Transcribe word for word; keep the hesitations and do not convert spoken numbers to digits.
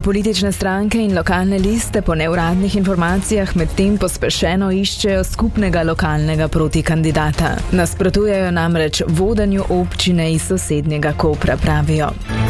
politične stranke in lokalne liste po neuradnih informacijah medtem pospešeno iščejo skupnega lokalnega protikandidata. Nasprotujejo namreč vodenju občine iz sosednjega Kopra, pravijo.